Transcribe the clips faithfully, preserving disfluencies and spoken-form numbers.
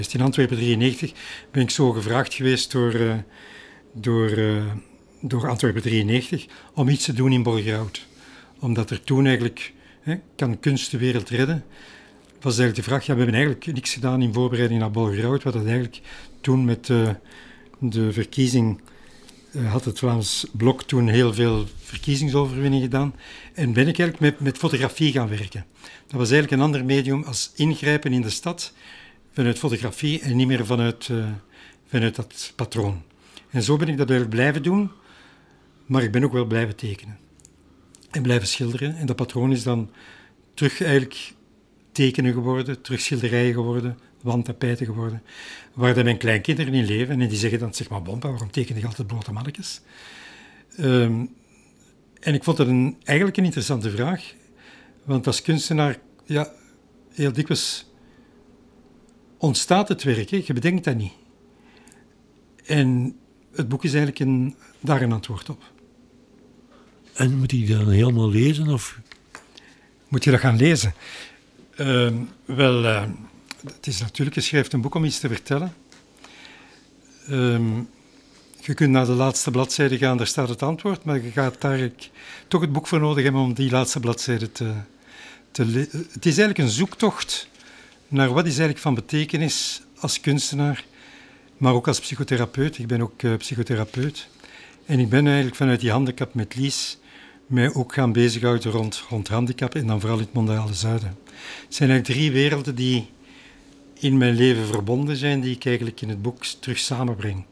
In Antwerpen drieënnegentig ben ik zo gevraagd geweest door, uh, door, uh, door Antwerpen drieënnegentig om iets te doen in Borgerhout. Omdat er toen eigenlijk, hè, kan kunst de wereld redden, was eigenlijk de vraag, ja, we hebben eigenlijk niks gedaan in voorbereiding naar Borgerhout, wat dat eigenlijk toen met uh, de verkiezing, uh, had het Vlaams Blok toen heel veel verkiezingsoverwinning gedaan en ben ik eigenlijk met, met fotografie gaan werken. Dat was eigenlijk een ander medium als ingrijpen in de stad, vanuit fotografie en niet meer vanuit, uh, vanuit dat patroon. En zo ben ik dat eigenlijk blijven doen, maar ik ben ook wel blijven tekenen. En blijven schilderen. En dat patroon is dan terug eigenlijk tekenen geworden, terug schilderijen geworden, wandtapijten geworden, waar dan mijn kleinkinderen in leven en die zeggen dan, zeg maar, Bompa, waarom teken je altijd blote mannetjes? Um, en ik vond dat een, eigenlijk een interessante vraag, want als kunstenaar, ja, heel dikwijls ontstaat het werk, hè? Je bedenkt dat niet. En het boek is eigenlijk een, daar een antwoord op. En moet je dan helemaal lezen? Of? Moet je dat gaan lezen? Uh, wel, uh, het is natuurlijk, je schrijft een boek om iets te vertellen. Uh, je kunt naar de laatste bladzijde gaan, daar staat het antwoord, maar je gaat daar toch het boek voor nodig hebben om die laatste bladzijde te, te lezen. Het is eigenlijk een zoektocht naar wat is eigenlijk van betekenis als kunstenaar, maar ook als psychotherapeut. Ik ben ook uh, psychotherapeut. En ik ben eigenlijk vanuit die handicap met Lies mij ook gaan bezighouden rond, rond handicap en dan vooral in het mondiale zuiden. Het zijn eigenlijk drie werelden die in mijn leven verbonden zijn, die ik eigenlijk in het boek terug samenbreng.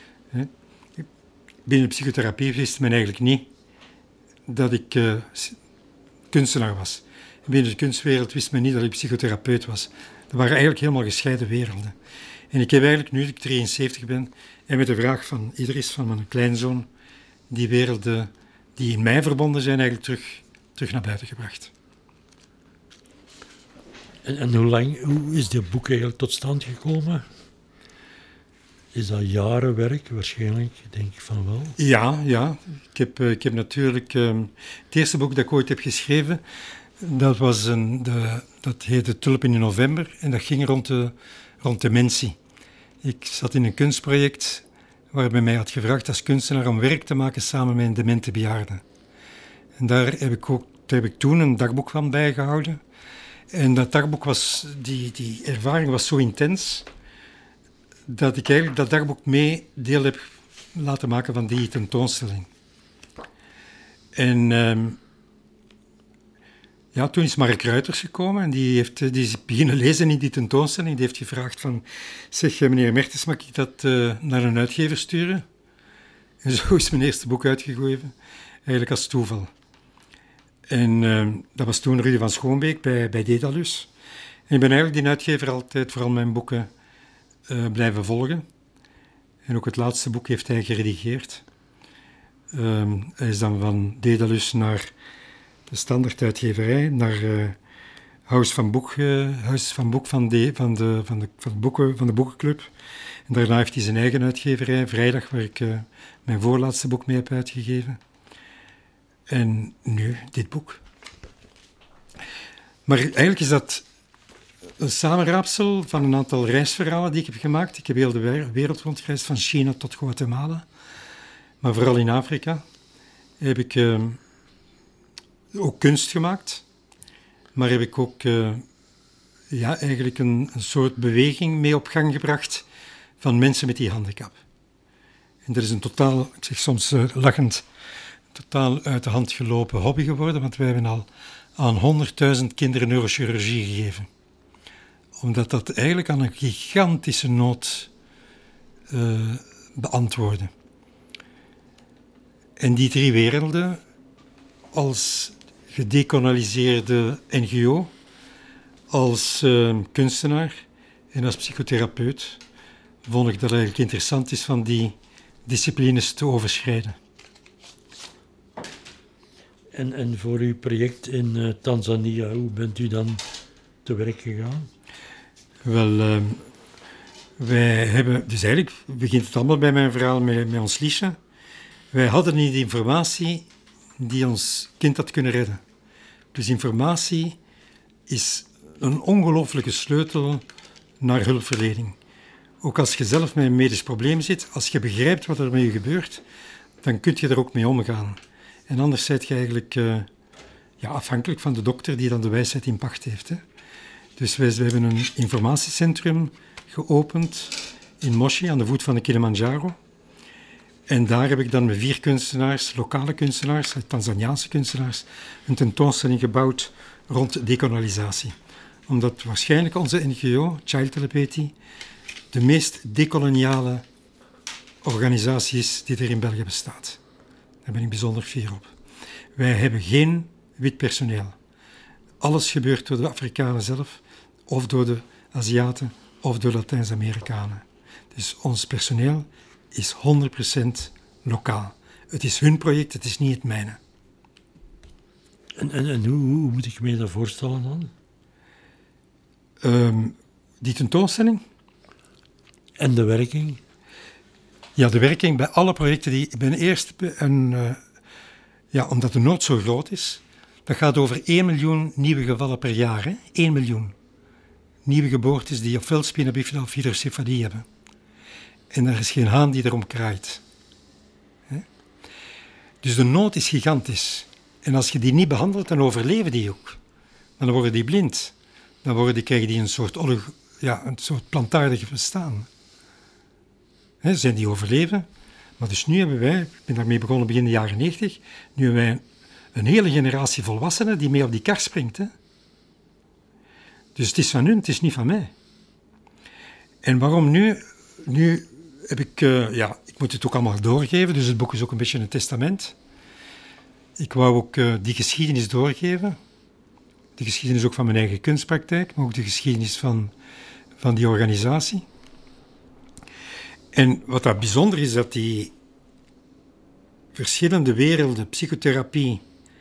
Binnen de psychotherapie wist men eigenlijk niet dat ik uh, kunstenaar was. Binnen de kunstwereld wist men niet dat ik psychotherapeut was. Dat waren eigenlijk helemaal gescheiden werelden. En ik heb eigenlijk, nu dat ik drieënzeventig ben, en met de vraag van Idris, van mijn kleinzoon, die werelden die in mij verbonden zijn, eigenlijk terug, terug naar buiten gebracht. En, en hoe lang, hoe is dit boek eigenlijk tot stand gekomen? Is dat jaren werk? Waarschijnlijk, denk ik van wel. Ja, ja. Ik heb, ik heb natuurlijk... Um, het eerste boek dat ik ooit heb geschreven, dat, was een, de, dat heette Tulpen in November en dat ging rond, de, rond dementie. Ik zat in een kunstproject waarbij mij had gevraagd als kunstenaar om werk te maken samen met een demente bejaarde. En daar heb ik, ook, daar heb ik toen een dagboek van bijgehouden. En dat dagboek was, die, die ervaring was zo intens, dat ik eigenlijk dat dagboek mee deel heb laten maken van die tentoonstelling. En um, ja, toen is Mark Ruiters gekomen en die, heeft, die is beginnen lezen in die tentoonstelling. Die heeft gevraagd van, zeg meneer Mertens, mag ik dat uh, naar een uitgever sturen? En zo is mijn eerste boek uitgegeven, eigenlijk als toeval. En uh, dat was toen Rudy van Schoonbeek bij, bij Dedalus. En ik ben eigenlijk die uitgever altijd vooral mijn boeken uh, blijven volgen. En ook het laatste boek heeft hij geredigeerd. Uh, hij is dan van Dedalus naar de standaarduitgeverij, naar uh, Huis van Boek, uh, Huis van Boek van de, van, de, van, de, van, de boeken, van de Boekenclub. En daarna heeft hij zijn eigen uitgeverij, Vrijdag, waar ik uh, mijn voorlaatste boek mee heb uitgegeven. En nu dit boek. Maar eigenlijk is dat een samenraapsel van een aantal reisverhalen die ik heb gemaakt. Ik heb heel de wereld rondgereisd, van China tot Guatemala. Maar vooral in Afrika heb ik uh, ook kunst gemaakt. Maar heb ik ook uh, ja, eigenlijk een, een soort beweging mee op gang gebracht van mensen met die handicap. En dat is een totaal, ik zeg soms uh, lachend, totaal uit de hand gelopen hobby geworden, want wij hebben al aan honderdduizend kinderen neurochirurgie gegeven. Omdat dat eigenlijk aan een gigantische nood uh, beantwoordde. En die drie werelden, als gedecoloniseerde N G O, als uh, kunstenaar en als psychotherapeut, vond ik dat het eigenlijk interessant is van die disciplines te overschrijden. En, en voor uw project in uh, Tanzania, hoe bent u dan te werk gegaan? Wel, uh, wij hebben... Dus eigenlijk begint het allemaal bij mijn verhaal met, met ons Liesje. Wij hadden niet de informatie die ons kind had kunnen redden. Dus informatie is een ongelooflijke sleutel naar hulpverlening. ook als je zelf met een medisch probleem zit, als je begrijpt wat er met je gebeurt, dan kun je er ook mee omgaan. En anders ben je eigenlijk uh, ja, afhankelijk van de dokter die dan de wijsheid in pacht heeft. Hè. Dus wij, wij hebben een informatiecentrum geopend in Moshi, aan de voet van de Kilimanjaro. En daar heb ik dan met vier kunstenaars, lokale kunstenaars, Tanzaniaanse kunstenaars, een tentoonstelling gebouwd rond dekolonisatie. Omdat waarschijnlijk onze N G O, Child Telepathy, de meest dekoloniale organisatie is die er in België bestaat. Daar ben ik bijzonder fier op. Wij hebben geen wit personeel. Alles gebeurt door de Afrikanen zelf, of door de Aziaten, of door Latijns-Amerikanen. Dus ons personeel is honderd procent lokaal. Het is hun project, het is niet het mijne. En, en, en hoe, hoe moet ik me dat voorstellen dan? Um, die tentoonstelling? En de werking? Ja, de werking bij alle projecten die... Ik ben eerst een... Uh, ja, omdat de nood zo groot is, dat gaat over één miljoen nieuwe gevallen per jaar. Hè? één miljoen nieuwe geboortes die ofwel spina bifida of hydrocefalie hebben. En er is geen haan die erom kraait. Hè? Dus de nood is gigantisch. En als je die niet behandelt, dan overleven die ook. Dan worden die blind. Dan worden die, krijgen die een soort, olig, ja, een soort plantaardig bestaan. He, zijn die overleven? Maar dus nu hebben wij, ik ben daarmee begonnen begin de jaren negentig, nu hebben wij een, een hele generatie volwassenen die mee op die kar springt. Hè? Dus het is van hun, het is niet van mij. En waarom nu? Nu heb ik, uh, ja, ik moet het ook allemaal doorgeven, dus het boek is ook een beetje een testament. Ik wou ook uh, die geschiedenis doorgeven. De geschiedenis ook van mijn eigen kunstpraktijk, maar ook de geschiedenis van, van die organisatie. En wat dat bijzonder is, dat die verschillende werelden, psychotherapie,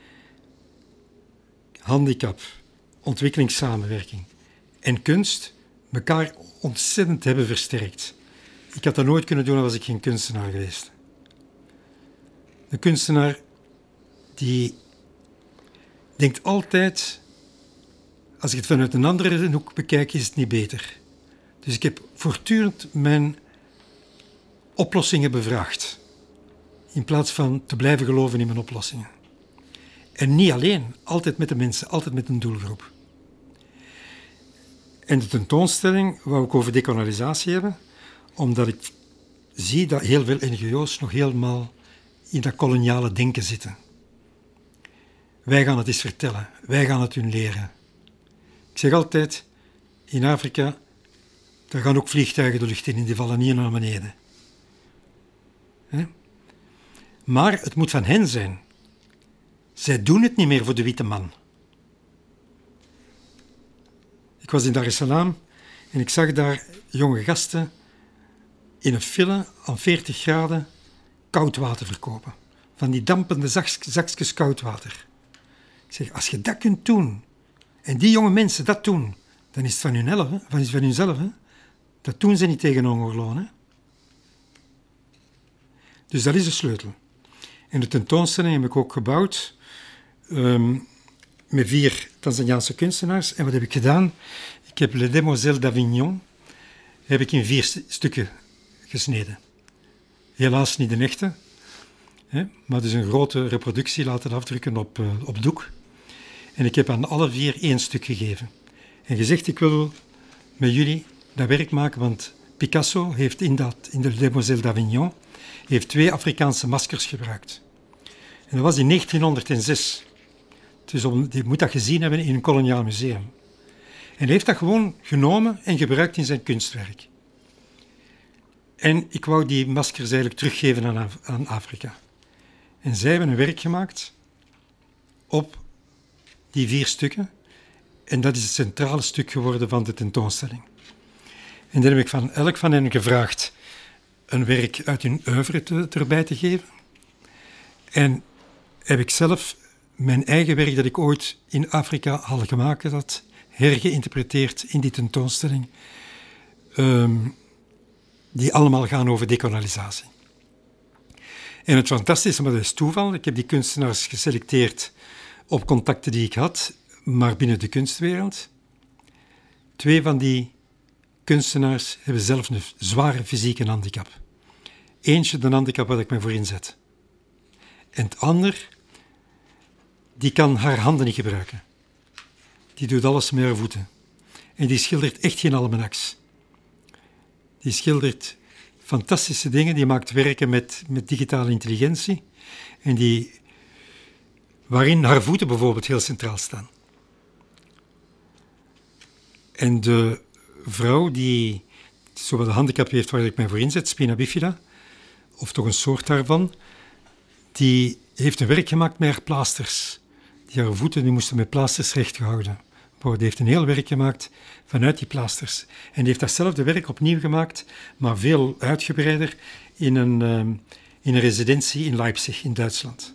handicap, ontwikkelingssamenwerking en kunst, elkaar ontzettend hebben versterkt. Ik had dat nooit kunnen doen als ik geen kunstenaar geweest. De kunstenaar die denkt altijd, als ik het vanuit een andere hoek bekijk, is het niet beter. Dus ik heb voortdurend mijn oplossingen bevraagd, in plaats van te blijven geloven in mijn oplossingen. En niet alleen, altijd met de mensen, altijd met een doelgroep. En de tentoonstelling wou ik over dekolonisatie hebben, omdat ik zie dat heel veel N G O's nog helemaal in dat koloniale denken zitten. Wij gaan het eens vertellen, wij gaan het hun leren. Ik zeg altijd, in Afrika, daar gaan ook vliegtuigen de lucht in en die vallen niet naar beneden. He? Maar het moet van hen zijn. Zij doen het niet meer voor de witte man. Ik was in Dar es Salaam en ik zag daar jonge gasten in een file aan veertig graden koud water verkopen. Van die dampende zakjes koud water. Ik zeg, als je dat kunt doen, en die jonge mensen dat doen, dan is het van hunzelf. Hè? Van, van hunzelf hè? Dat doen ze niet tegen hongerloon. Hè? Dus dat is de sleutel. En de tentoonstelling heb ik ook gebouwd um, met vier Tanzaniaanse kunstenaars. En wat heb ik gedaan? Ik heb Les Demoiselles d'Avignon heb ik in vier st- stukken gesneden. Helaas niet de echte, hè, maar dus een grote reproductie laten afdrukken op, uh, op doek. En ik heb aan alle vier één stuk gegeven. En gezegd, ik wil met jullie dat werk maken, want Picasso heeft in, dat, in de Les Demoiselles d'Avignon heeft twee Afrikaanse maskers gebruikt. En dat was in negentienhonderdzes. Dus je moet dat gezien hebben in een koloniaal museum. En hij heeft dat gewoon genomen en gebruikt in zijn kunstwerk. En ik wou die maskers eigenlijk teruggeven aan, aan Afrika. En zij hebben een werk gemaakt op die vier stukken. En dat is het centrale stuk geworden van de tentoonstelling. En dan heb ik van elk van hen gevraagd een werk uit hun oeuvre te, erbij te geven. En heb ik zelf mijn eigen werk dat ik ooit in Afrika al gemaakt had, hergeïnterpreteerd in die tentoonstelling, um, die allemaal gaan over dekolonisatie. En het fantastische, maar dat is toeval, ik heb die kunstenaars geselecteerd op contacten die ik had, maar binnen de kunstwereld. Twee van die kunstenaars hebben zelf een zware fysieke handicap. Eentje de handicap waar ik me voor inzet. En het ander, die kan haar handen niet gebruiken. Die doet alles met haar voeten. En die schildert echt geen almanaks. Die schildert fantastische dingen, die maakt werken met, met digitale intelligentie. En die, waarin haar voeten bijvoorbeeld heel centraal staan. En de vrouw die zowel de handicap heeft waar ik mij voor inzet, spina bifida, of toch een soort daarvan, die heeft een werk gemaakt met haar plaasters. Die haar voeten die moesten met plaasters recht gehouden worden. Die heeft een heel werk gemaakt vanuit die plaasters. En die heeft datzelfde werk opnieuw gemaakt, maar veel uitgebreider, in een, um, in een residentie in Leipzig, in Duitsland.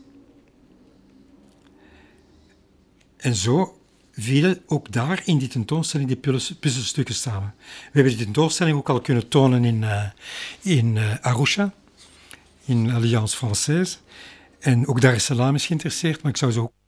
En zo vielen ook daar in die tentoonstelling die puzzelstukken samen. We hebben die tentoonstelling ook al kunnen tonen in, uh, in uh, Arusha, in Alliance Française. En ook Dar es Salaam is geïnteresseerd, maar ik zou ze ook